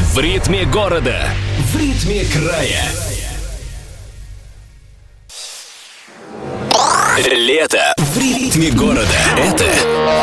В ритме города, в ритме края. Лето в ритме города. Это